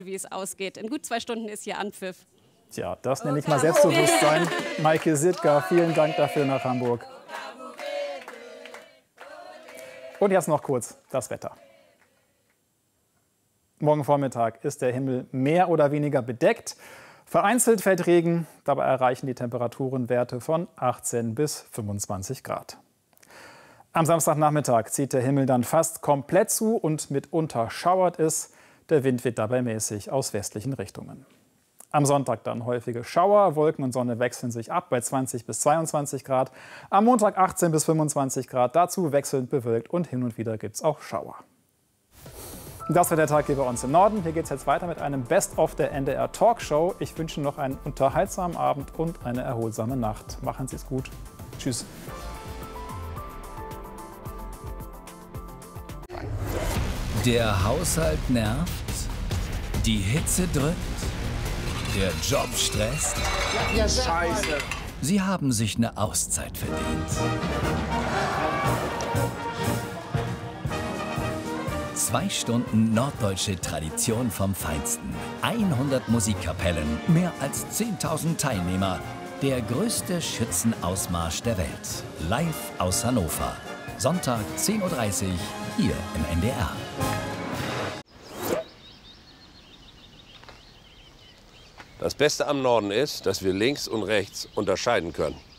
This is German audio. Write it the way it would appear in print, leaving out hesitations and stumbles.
wie es ausgeht. In gut 2 Stunden ist hier Anpfiff. Tja, das nenne ich mal Selbstbewusstsein. Maike Sittger, vielen Dank dafür nach Hamburg. Und jetzt noch kurz das Wetter. Morgen Vormittag ist der Himmel mehr oder weniger bedeckt. Vereinzelt fällt Regen, dabei erreichen die Temperaturen Werte von 18 bis 25 Grad. Am Samstagnachmittag zieht der Himmel dann fast komplett zu und mitunter schauert es. Der Wind weht dabei mäßig aus westlichen Richtungen. Am Sonntag dann häufige Schauer, Wolken und Sonne wechseln sich ab bei 20 bis 22 Grad. Am Montag 18 bis 25 Grad, dazu wechselnd bewölkt und hin und wieder gibt es auch Schauer. Das war der Tag hier bei uns im Norden. Hier geht es jetzt weiter mit einem Best-of der NDR Talkshow. Ich wünsche Ihnen noch einen unterhaltsamen Abend und eine erholsame Nacht. Machen Sie es gut. Tschüss. Der Haushalt nervt, die Hitze drückt, der Job stresst. Ja, scheiße. Sie haben sich eine Auszeit verdient. 2 Stunden norddeutsche Tradition vom Feinsten. 100 Musikkapellen, mehr als 10.000 Teilnehmer. Der größte Schützenausmarsch der Welt. Live aus Hannover. Sonntag 10:30 Uhr hier im NDR. Das Beste am Norden ist, dass wir links und rechts unterscheiden können.